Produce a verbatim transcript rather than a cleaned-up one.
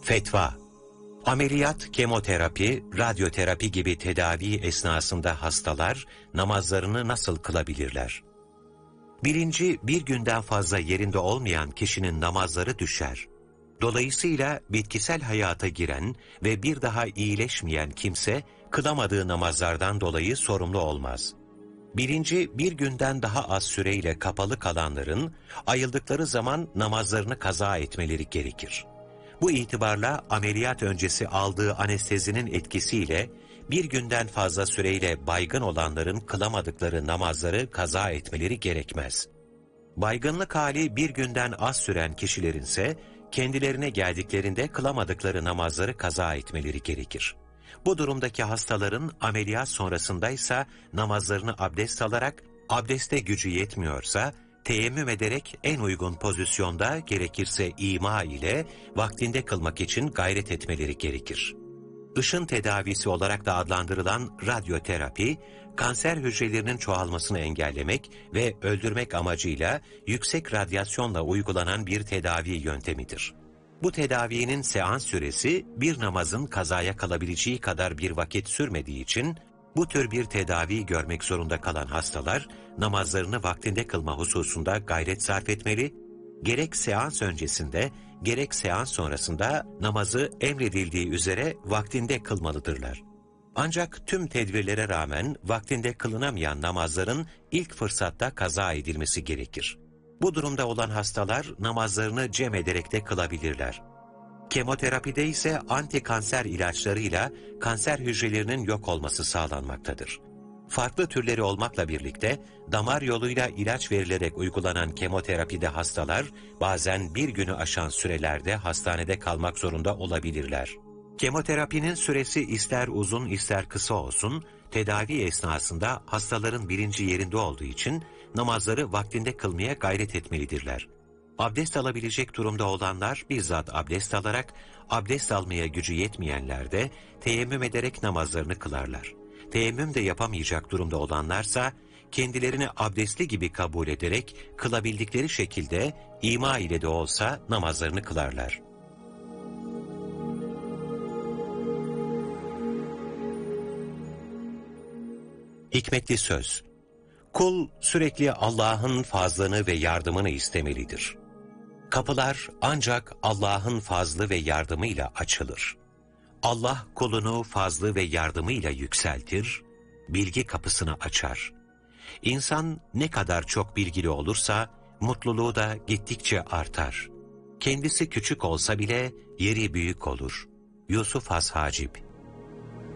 Fetva: Ameliyat, kemoterapi, radyoterapi gibi tedavi esnasında hastalar namazlarını nasıl kılabilirler? Birinci, bir günden fazla yerinde olmayan kişinin namazları düşer. Dolayısıyla bitkisel hayata giren ve bir daha iyileşmeyen kimse kılamadığı namazlardan dolayı sorumlu olmaz. Birinci, bir günden daha az süreyle kapalı kalanların ayıldıkları zaman namazlarını kaza etmeleri gerekir. Bu itibarla ameliyat öncesi aldığı anestezinin etkisiyle bir günden fazla süreyle baygın olanların kılamadıkları namazları kaza etmeleri gerekmez. Baygınlık hali bir günden az süren kişilerinse kendilerine geldiklerinde kılamadıkları namazları kaza etmeleri gerekir. Bu durumdaki hastaların ameliyat sonrasındaysa namazlarını abdest alarak, abdeste gücü yetmiyorsa teyemmüm ederek en uygun pozisyonda gerekirse ima ile vaktinde kılmak için gayret etmeleri gerekir. Işın tedavisi olarak da adlandırılan radyoterapi, kanser hücrelerinin çoğalmasını engellemek ve öldürmek amacıyla yüksek radyasyonla uygulanan bir tedavi yöntemidir. Bu tedavinin seans süresi bir namazın kazaya kalabileceği kadar bir vakit sürmediği için, bu tür bir tedavi görmek zorunda kalan hastalar, namazlarını vaktinde kılma hususunda gayret sarf etmeli, gerek seans öncesinde, gerek seans sonrasında namazı emredildiği üzere vaktinde kılmalıdırlar. Ancak tüm tedbirlere rağmen vaktinde kılınamayan namazların ilk fırsatta kaza edilmesi gerekir. Bu durumda olan hastalar namazlarını cem ederek de kılabilirler. Kemoterapide ise antikanser ilaçlarıyla kanser hücrelerinin yok olması sağlanmaktadır. Farklı türleri olmakla birlikte damar yoluyla ilaç verilerek uygulanan kemoterapide hastalar bazen bir günü aşan sürelerde hastanede kalmak zorunda olabilirler. Kemoterapinin süresi ister uzun ister kısa olsun, tedavi esnasında hastaların bilinci yerinde olduğu için namazları vaktinde kılmaya gayret etmelidirler. Abdest alabilecek durumda olanlar bizzat abdest alarak, abdest almaya gücü yetmeyenler de teyemmüm ederek namazlarını kılarlar. Teyemmüm de yapamayacak durumda olanlarsa kendilerini abdestli gibi kabul ederek kılabildikleri şekilde ima ile de olsa namazlarını kılarlar. Hikmetli söz: Kul sürekli Allah'ın fazlını ve yardımını istemelidir. Kapılar ancak Allah'ın fazlı ve yardımıyla açılır. Allah kulunu fazlı ve yardımıyla yükseltir, bilgi kapısını açar. İnsan ne kadar çok bilgili olursa mutluluğu da gittikçe artar. Kendisi küçük olsa bile yeri büyük olur. Yusuf Has Hacip.